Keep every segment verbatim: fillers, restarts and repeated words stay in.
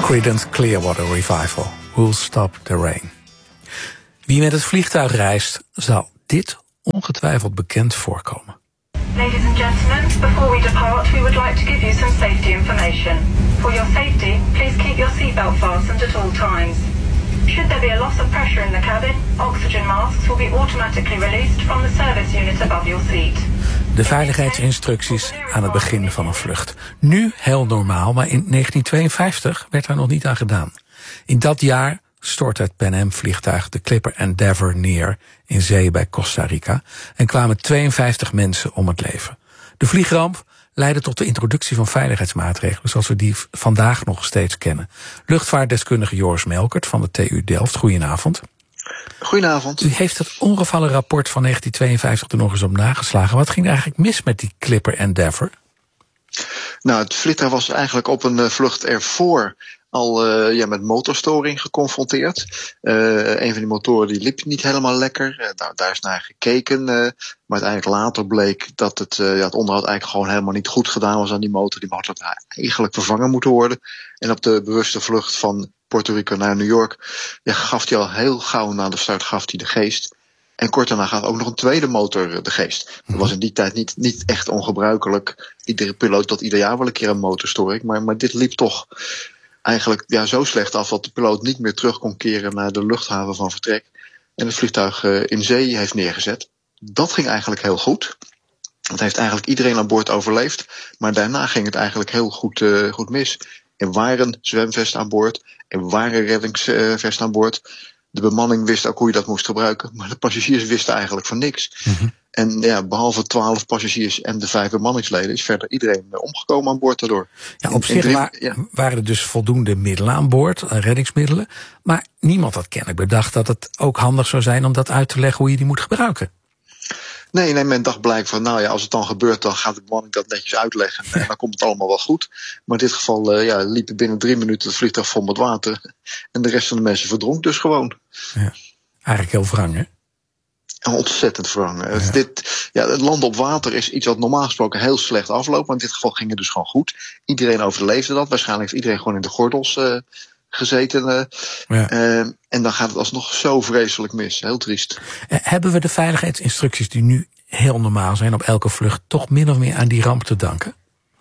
Creedence Clearwater Revival, Who'll Stop the Rain. Wie met het vliegtuig reist, zal dit ongetwijfeld bekend voorkomen. Ladies and gentlemen, before we depart, we would like to give you some safety information. For your safety, please keep your seatbelt fastened at all times. Should there be a loss of pressure in the cabin, oxygen masks will be automatically released from the service unit above your seat. De veiligheidsinstructies aan het begin van een vlucht. Nu heel normaal, maar in negentien tweeënvijftig werd daar nog niet aan gedaan. In dat jaar stortte het Pan Am-vliegtuig de Clipper Endeavour neer in zee bij Costa Rica en kwamen tweeënvijftig mensen om het leven. De vliegramp leidde tot de introductie van veiligheidsmaatregelen zoals we die vandaag nog steeds kennen. Luchtvaartdeskundige Joris Melkert van de T U Delft, goedenavond. Goedenavond. U heeft het ongevallenrapport van negentien tweeënvijftig er nog eens op nageslagen. Wat ging er eigenlijk mis met die Clipper Endeavour? Nou, het vliegtuig was eigenlijk op een vlucht ervoor al uh, ja, met motorstoring geconfronteerd. Uh, een van die motoren die liep niet helemaal lekker. Uh, nou, daar is naar gekeken. Uh, maar uiteindelijk later bleek dat het, uh, ja, het onderhoud eigenlijk gewoon helemaal niet goed gedaan was aan die motor. Die motor had eigenlijk vervangen moeten worden. En op de bewuste vlucht van Puerto Rico naar New York ja, gaf hij al heel gauw na de start gaf hij de geest. En kort daarna gaat ook nog een tweede motor de geest. Dat was in die tijd niet, niet echt ongebruikelijk. Iedere piloot had ieder jaar wel een keer een motorstoring. Maar, maar dit liep toch eigenlijk ja, zo slecht af dat de piloot niet meer terug kon keren naar de luchthaven van vertrek. En het vliegtuig uh, in zee heeft neergezet. Dat ging eigenlijk heel goed. Dat heeft eigenlijk iedereen aan boord overleefd. Maar daarna ging het eigenlijk heel goed, uh, goed mis. Er waren zwemvesten aan boord. Er waren reddingsvesten aan boord. De bemanning wist ook hoe je dat moest gebruiken. Maar de passagiers wisten eigenlijk van niks. Mm-hmm. En ja, behalve twaalf passagiers en de vijf bemanningsleden is verder iedereen omgekomen aan boord daardoor. Ja, op zich wa- ja. waren er dus voldoende middelen aan boord, reddingsmiddelen. Maar niemand had kennelijk bedacht dat het ook handig zou zijn om dat uit te leggen hoe je die moet gebruiken. Nee, nee, men dacht blijkbaar van, nou ja, als het dan gebeurt, dan gaat de bemanning dat netjes uitleggen. En dan komt het allemaal wel goed. Maar in dit geval uh, ja, liepen binnen drie minuten het vliegtuig vol met water. En de rest van de mensen verdronk dus gewoon. Ja, eigenlijk heel wrang, hè? Ontzettend wrang. Ja. Dit, ja, het landen op water is iets wat normaal gesproken heel slecht afloopt. Maar in dit geval ging het dus gewoon goed. Iedereen overleefde dat. Waarschijnlijk heeft iedereen gewoon in de gordels uh, gezeten. Uh, ja. uh, en dan gaat het alsnog zo vreselijk mis. Heel triest. Uh, hebben we de veiligheidsinstructies die nu heel normaal zijn op elke vlucht toch min of meer aan die ramp te danken?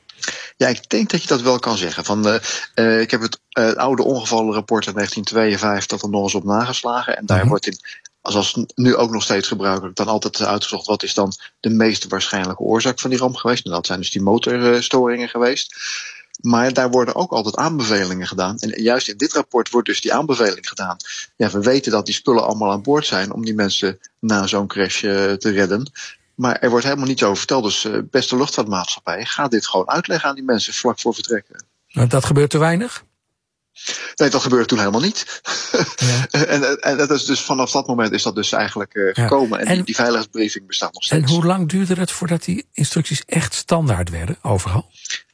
Ja, ik denk dat je dat wel kan zeggen. Van, uh, uh, ik heb het, uh, het oude ongevallenrapport uit negentien tweeënvijftig er nog eens op nageslagen. En daar mm-hmm. wordt in, zoals nu ook nog steeds gebruikelijk, dan altijd uitgezocht wat is dan de meest waarschijnlijke oorzaak van die ramp geweest. En dat zijn dus die motorstoringen geweest. Maar daar worden ook altijd aanbevelingen gedaan. En juist in dit rapport wordt dus die aanbeveling gedaan. Ja, we weten dat die spullen allemaal aan boord zijn om die mensen na zo'n crash uh, te redden. Maar er wordt helemaal niets over verteld. Dus uh, beste luchtvaartmaatschappij, ga dit gewoon uitleggen aan die mensen vlak voor vertrekken. Maar dat gebeurt te weinig? Nee, dat gebeurde toen helemaal niet. Ja. en, en dat is dus vanaf dat moment is dat dus eigenlijk uh, gekomen. Ja. En, en die, die veiligheidsbriefing bestaat nog steeds. En hoe lang duurde het voordat die instructies echt standaard werden, overal?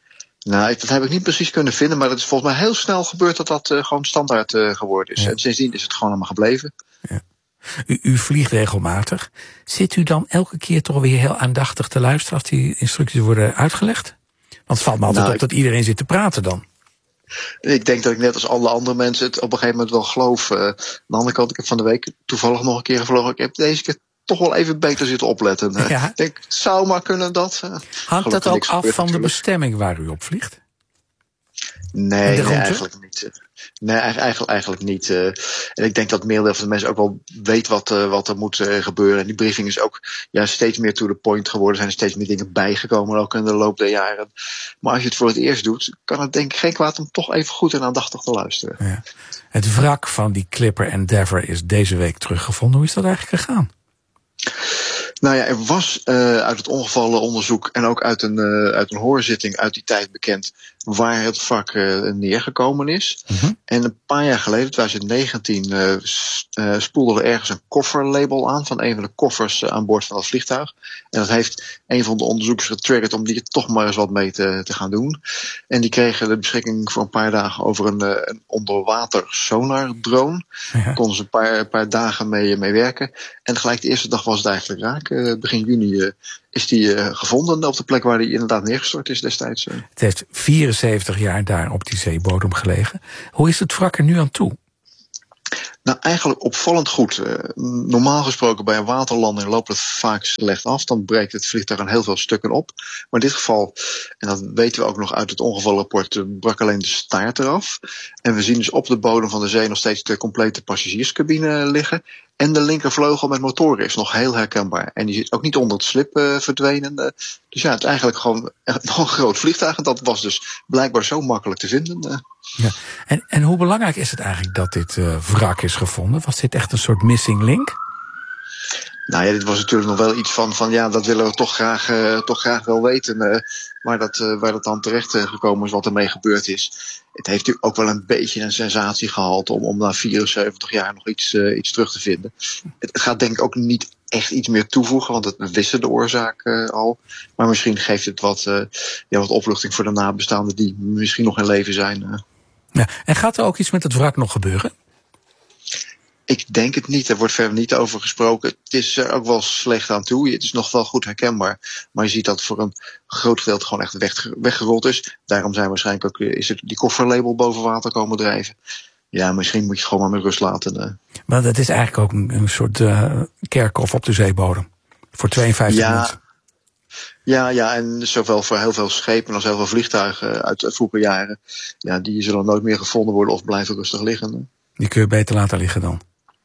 Nou, dat heb ik niet precies kunnen vinden. Maar het is volgens mij heel snel gebeurd dat dat uh, gewoon standaard uh, geworden is. Ja. En sindsdien is het gewoon allemaal gebleven. Ja. U, u vliegt regelmatig. Zit u dan elke keer toch weer heel aandachtig te luisteren als die instructies worden uitgelegd? Want het valt me altijd nou, op dat iedereen zit te praten dan. Ik denk dat ik net als alle andere mensen het op een gegeven moment wel geloof. Uh, aan de andere kant, ik heb van de week toevallig nog een keer gevlogen. Ik heb deze keer toch wel even beter zitten opletten. Uh, ja. Ik denk, het zou maar kunnen dat. Uh, Hangt dat ook af van natuurlijk. De bestemming waar u op vliegt? Nee, nee eigenlijk niet. Nee, eigenlijk, eigenlijk niet. Uh, en ik denk dat het merendeel van de mensen ook wel weet wat, uh, wat er moet uh, gebeuren. En die briefing is ook ja, steeds meer to the point geworden. Er zijn er steeds meer dingen bijgekomen, ook in de loop der jaren. Maar als je het voor het eerst doet, kan het denk ik geen kwaad om toch even goed en aandachtig te luisteren. Ja. Het wrak van die Clipper Endeavour is deze week teruggevonden. Hoe is dat eigenlijk gegaan? Nou ja, er was uh, uit het ongevallenonderzoek en ook uit een, uh, uit een hoorzitting uit die tijd bekend waar het wrak uh, neergekomen is. Mm-hmm. En een paar jaar geleden, twintig negentien, uh, uh, spoelde er ergens een kofferlabel aan van een van de koffers uh, aan boord van dat vliegtuig. En dat heeft een van de onderzoekers getriggerd om die er toch maar eens wat mee te, te gaan doen. En die kregen de beschikking voor een paar dagen over een, uh, een onderwater sonardrone. Ja. Daar konden ze een paar, paar dagen mee, mee werken. En gelijk de eerste dag was het eigenlijk raak. Uh, begin juni uh, is die uh, gevonden op de plek waar die inderdaad neergestort is destijds. Uh. Het heeft vierentwintig vierenzeventig jaar daar op die zeebodem gelegen. Hoe is het wrak er nu aan toe? Nou, eigenlijk opvallend goed. Uh, normaal gesproken bij een waterlanding loopt het vaak slecht af. Dan breekt het vliegtuig aan heel veel stukken op. Maar in dit geval, en dat weten we ook nog uit het ongevalrapport, brak alleen de staart eraf. En we zien dus op de bodem van de zee nog steeds de complete passagierscabine liggen. En de linkervleugel met motoren is nog heel herkenbaar. En die zit ook niet onder het slip uh, verdwenen. Uh, dus ja, het is eigenlijk gewoon nog een groot vliegtuig. En dat was dus blijkbaar zo makkelijk te vinden. Uh. Ja. En, en hoe belangrijk is het eigenlijk dat dit uh, wrak is gevonden? Was dit echt een soort missing link? Nou ja, dit was natuurlijk nog wel iets van, van ja, dat willen we toch graag, uh, toch graag wel weten. Uh, waar, dat, uh, waar dat dan terecht uh, gekomen is, wat ermee gebeurd is. Het heeft natuurlijk ook wel een beetje een sensatie gehaald om, om na vierenzeventig jaar nog iets, uh, iets terug te vinden. Het gaat denk ik ook niet echt iets meer toevoegen, want we wisten de oorzaak uh, al. Maar misschien geeft het wat, uh, ja, wat opluchting voor de nabestaanden die misschien nog in leven zijn. Uh. Ja, en gaat er ook iets met het wrak nog gebeuren? Ik denk het niet. Er wordt verder niet over gesproken. Het is er ook wel slecht aan toe. Het is nog wel goed herkenbaar. Maar je ziet dat voor een groot gedeelte gewoon echt weg, weggerold is. Daarom zijn waarschijnlijk ook is het die kofferlabel boven water komen drijven. Ja, misschien moet je het gewoon maar met rust laten. Uh. Maar dat is eigenlijk ook een, een soort uh, kerkhof op de zeebodem. Voor tweeënvijftig ja. mensen. Ja, ja, en zowel voor heel veel schepen als heel veel vliegtuigen uit vroege jaren. Ja, die zullen nooit meer gevonden worden of blijven rustig liggen. Die kun je beter laten liggen dan.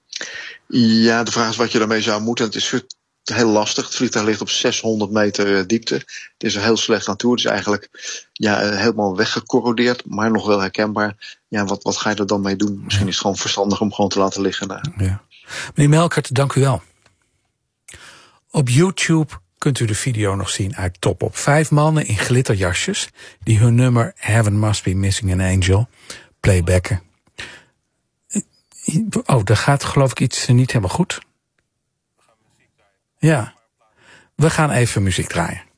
Ja, de vraag is wat je daarmee zou moeten. Het is heel lastig. Het vliegtuig ligt op zeshonderd meter diepte. Het is er heel slecht aan toe. Het is eigenlijk ja, helemaal weggecorrodeerd, maar nog wel herkenbaar. Ja, wat, wat ga je er dan mee doen? Misschien is het gewoon verstandig om gewoon te laten liggen. Ja. Meneer Melkert, dank u wel. Op YouTube kunt u de video nog zien uit Top Op. Vijf mannen in glitterjasjes die hun nummer Heaven Must Be Missing an Angel playbacken. Oh, daar gaat geloof ik iets niet helemaal goed. Ja, we gaan even muziek draaien.